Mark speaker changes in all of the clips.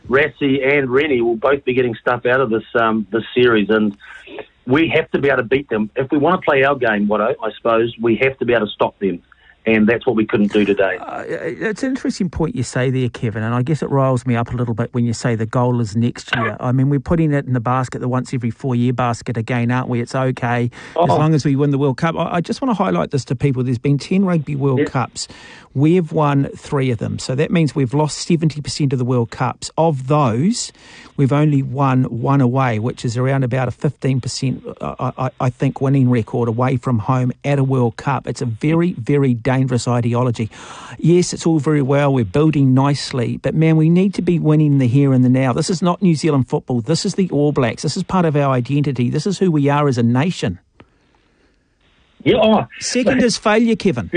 Speaker 1: Rassie and Rennie will both be getting stuff out of this series, and we have to be able to beat them. If we want to play our game, Watto, I suppose, we have to be able to stop them. And that's what we couldn't do today.
Speaker 2: It's an interesting point you say there, Kevin, and I guess it riles me up a little bit when you say the goal is next year. I mean, we're putting it in the basket, the once every 4 year basket again, aren't we? It's okay as long as we win the World Cup. I just want to highlight this to people. There's been 10 Rugby World Cups. We've won 3 of them. So that means we've lost 70% of the World Cups. Of those, we've only won 1 away, which is around about a 15%, I think, winning record away from home at a World Cup. It's a very, very dangerous ideology. Yes, it's all very well. We're building nicely. But, man, we need to be winning the here and the now. This is not New Zealand football. This is the All Blacks. This is part of our identity. This is who we are as a nation.
Speaker 1: Yeah.
Speaker 2: Second is failure, Kevin.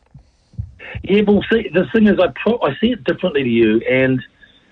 Speaker 1: Yeah, well, see, the thing is, I see it differently to you, and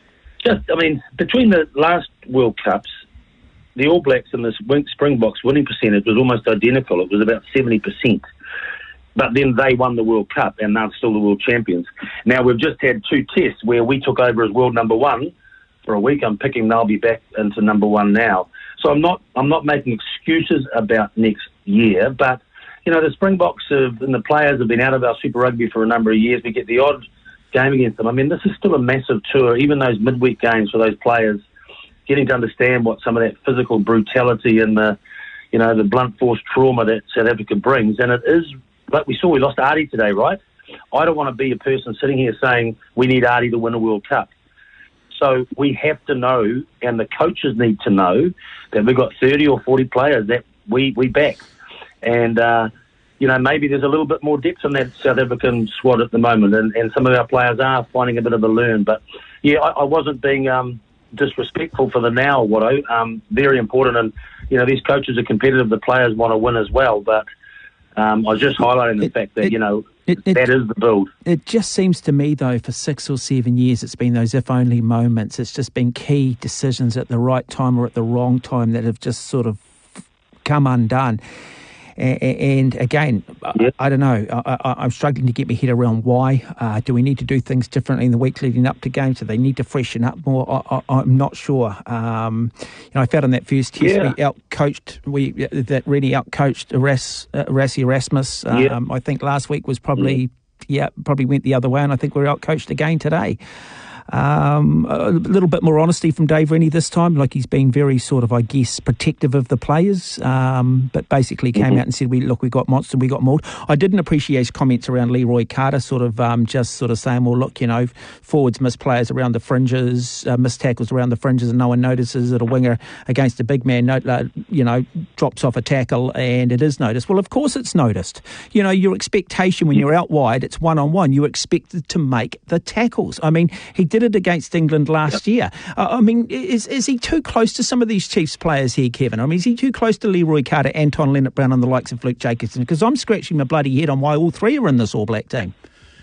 Speaker 1: between the last World Cups, the All Blacks and the Springboks winning percentage was almost identical. It was about 70%. But then they won the World Cup, and they're still the world champions. Now, we've just had 2 tests where we took over as world number 1 for a week. I'm picking they'll be back into number 1 now. So I'm not making excuses about next year, but you know, the Springboks and the players have been out of our Super Rugby for a number of years. We get the odd game against them. I mean, this is still a massive tour. Even those midweek games for those players, getting to understand what some of that physical brutality and the blunt force trauma that South Africa brings. And it is, like we saw, we lost Ardie today, right? I don't want to be a person sitting here saying we need Ardie to win a World Cup. So we have to know, and the coaches need to know, that we've got 30 or 40 players that we back. And, maybe there's a little bit more depth in that South African squad at the moment, and some of our players are finding a bit of a learn. But, yeah, I wasn't being disrespectful for the now, Watto. Very important. And, these coaches are competitive. The players want to win as well. But I was just highlighting the fact that, that is the build.
Speaker 2: It just seems to me, though, for 6 or 7 years, it's been those if-only moments. It's just been key decisions at the right time or at the wrong time that have just sort of come undone. And again, I don't know. I'm struggling to get my head around why. Do we need to do things differently in the week leading up to games? Do they need to freshen up more? I'm not sure. I felt in that first test that really outcoached Rassie Erasmus. I think last week was probably went the other way, and I think we're outcoached again today. A little bit more honesty from Dave Rennie this time, like he's been very sort of, I guess, protective of the players, but basically came out and said, we got monster, we got mauled. I didn't appreciate his comments around Leroy Carter, just saying, well, look, forwards miss players around the fringes, miss tackles around the fringes, and no one notices that a winger against a big man, drops off a tackle and it is noticed. Well, of course it's noticed. Your expectation when you're out wide, it's one-on-one. You're expected to make the tackles. I mean, he did it against England last year. Is he too close to some of these Chiefs players here, Kevin? I mean, is he too close to Leroy Carter, Anton Leonard-Brown and the likes of Luke Jacobson? Because I'm scratching my bloody head on why all 3 are in this All Black team.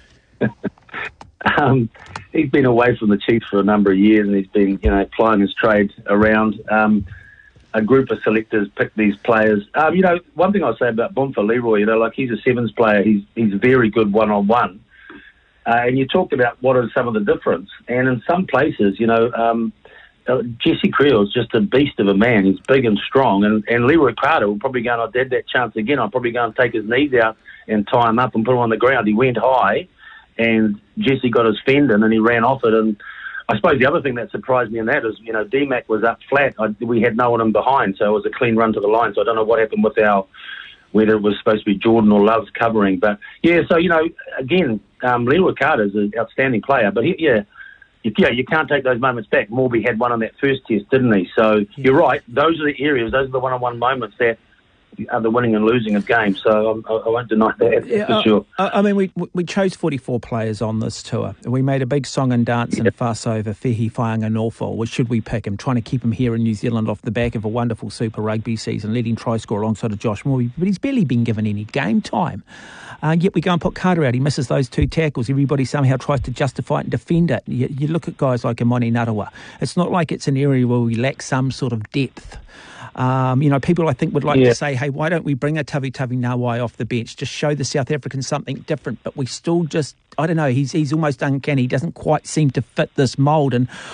Speaker 1: He's been away from the Chiefs for a number of years, and he's been, plying his trade around. A group of selectors pick these players. One thing I'll say about Bonfa Leroy, he's a sevens player. He's very good one-on-one. And you talked about what are some of the difference. And in some places, Jesse Creel's just a beast of a man. He's big and strong. And Leroy Carter will probably go, and I'd had that chance again, I'll probably go and take his knees out and tie him up and put him on the ground. He went high, and Jesse got his fend in, and he ran off it. And I suppose the other thing that surprised me in that is, D-Mac was up flat. We had no one in behind, so it was a clean run to the line. So I don't know what happened with whether it was supposed to be Jordan or Love's covering. But, again, Leroy Carter's an outstanding player. But, you can't take those moments back. Morby had one on that first test, didn't he? So you're right. Those are the areas, those are the one-on-one moments that are the winning and losing of games. So I won't deny that for sure.
Speaker 2: I mean, we chose 44 players on this tour. We made a big song and dance and fuss over Fehi Whainganofo. Well, should we pick him? Trying to keep him here in New Zealand off the back of a wonderful Super Rugby season, letting try score alongside of Josh Morby. But he's barely been given any game time. Yet we go and put Carter out. He misses those 2 tackles. Everybody somehow tries to justify it and defend it. You look at guys like Imani Narawa. It's not like it's an area where we lack some sort of depth. People I think would like to say, hey, why don't we bring a Tavi Nawai off the bench? Just show the South Africans something different. But we still just, I don't know, he's almost uncanny. He doesn't quite seem to fit this mould. And